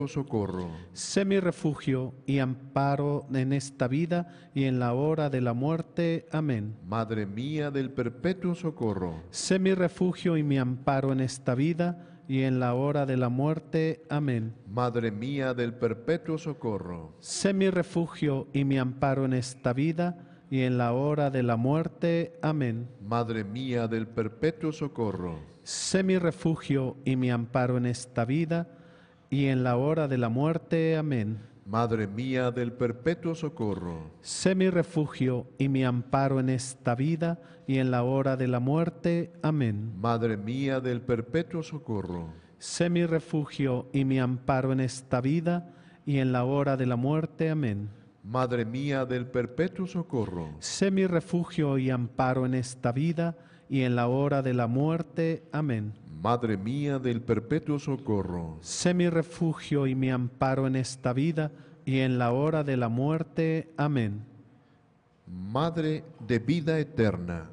socorro. Sé mi refugio y amparo en esta vida y en la hora de la muerte. Amén. Madre mía del perpetuo socorro. Sé mi refugio y mi amparo en esta vida y en la hora de la muerte. Amén. Madre mía del perpetuo socorro. Sé mi refugio y mi amparo en esta vida y en la hora de la muerte. Amén. Madre mía del perpetuo socorro. Sé mi refugio y mi amparo en esta vida y en la hora de la muerte. Amén. Madre mía del perpetuo socorro. Sé mi refugio y mi amparo en esta vida y en la hora de la muerte. Amén. Madre mía del perpetuo socorro. Sé mi refugio y mi amparo en esta vida y en la hora de la muerte. Amén. Madre mía del perpetuo socorro. Sé mi refugio y amparo en esta vida y en la hora de la muerte. Amén. Madre mía del perpetuo socorro. Sé mi refugio y mi amparo en esta vida y en la hora de la muerte. Amén. Madre de vida eterna.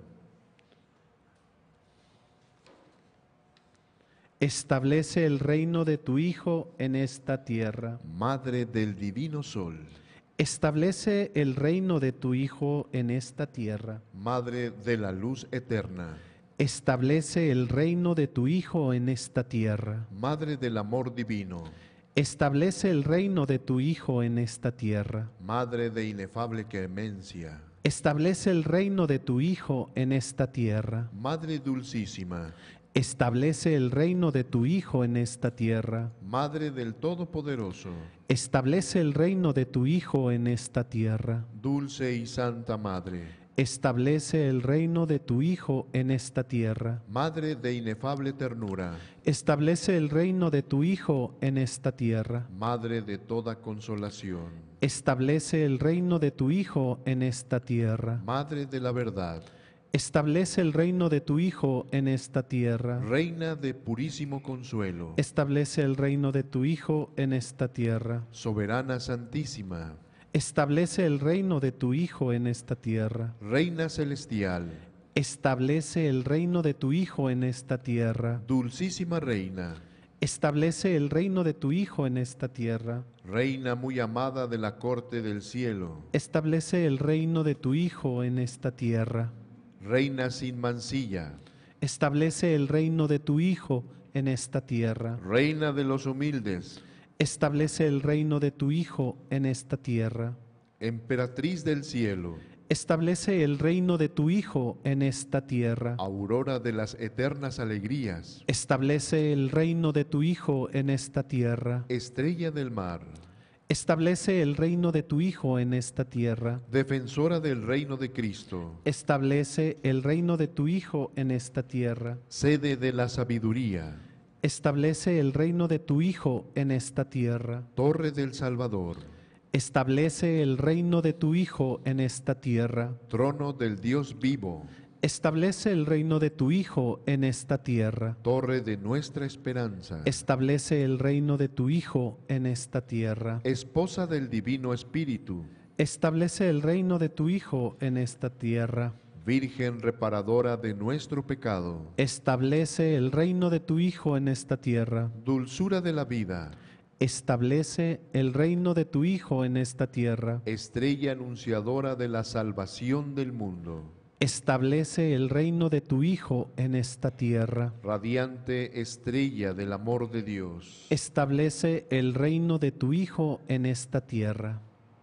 Establece el reino de tu Hijo en esta tierra. Madre del divino sol. Establece el reino de tu Hijo en esta tierra. Madre de la luz eterna. Establece el reino de tu Hijo en esta tierra. Madre del amor divino. Establece el reino de tu Hijo en esta tierra. Madre de inefable clemencia. Establece el reino de tu Hijo en esta tierra. Madre dulcísima. Establece el reino de tu Hijo en esta tierra. Madre del Todopoderoso. Establece el reino de tu Hijo en esta tierra. Dulce y santa Madre. Establece el reino de tu Hijo en esta tierra. Madre de inefable ternura. Establece el reino de tu Hijo en esta tierra. Madre de toda consolación. Establece el reino de tu Hijo en esta tierra. Madre de la verdad. Establece el reino de tu Hijo en esta tierra. Reina de purísimo consuelo. Establece el reino de tu Hijo en esta tierra. Soberana santísima. Establece el reino de tu Hijo en esta tierra. Reina celestial. Establece el reino de tu Hijo en esta tierra. Dulcísima Reina. Establece el reino de tu Hijo en esta tierra. Reina muy amada de la corte del cielo. Establece el reino de tu Hijo en esta tierra. Reina sin mancilla. Establece el reino de tu Hijo en esta tierra. Reina de los humildes. Establece el reino de tu Hijo en esta tierra. Emperatriz del cielo. Establece el reino de tu Hijo en esta tierra. Aurora de las eternas alegrías. Establece el reino de tu Hijo en esta tierra. Estrella del mar. Establece el reino de tu Hijo en esta tierra. Defensora del reino de Cristo. Establece el reino de tu Hijo en esta tierra. Sede de la sabiduría. Establece el reino de tu Hijo en esta tierra. Torre del Salvador. Establece el reino de tu Hijo en esta tierra. Trono del Dios vivo. Establece el reino de tu Hijo en esta tierra. Torre de nuestra esperanza. Establece el reino de tu Hijo en esta tierra. Esposa del Divino Espíritu. Establece el reino de tu Hijo en esta tierra. Virgen reparadora de nuestro pecado. Establece el reino de tu Hijo en esta tierra. Dulzura de la vida. Establece el reino de tu Hijo en esta tierra. Estrella anunciadora de la salvación del mundo. Establece el reino de tu Hijo en esta tierra. Radiante estrella del amor de Dios. Establece el reino de tu Hijo en esta tierra.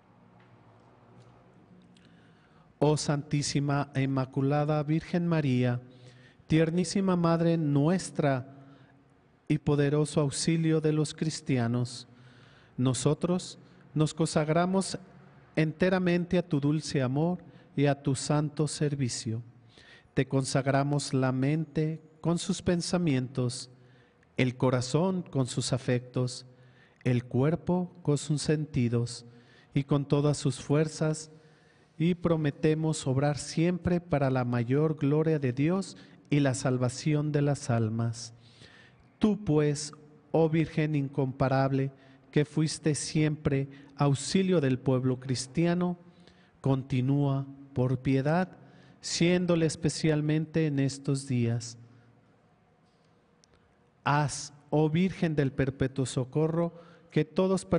Oh Santísima e Inmaculada Virgen María, tiernísima Madre nuestra y poderoso auxilio de los cristianos, nosotros nos consagramos enteramente a tu dulce amor y a tu santo servicio. Te consagramos la mente con sus pensamientos, el corazón con sus afectos, el cuerpo con sus sentidos y con todas sus fuerzas, y prometemos obrar siempre para la mayor gloria de Dios y la salvación de las almas. Tú pues, oh Virgen incomparable, que fuiste siempre auxilio del pueblo cristiano, continúa por piedad, siéndole especialmente en estos días. Haz, oh Virgen del perpetuo socorro, que todos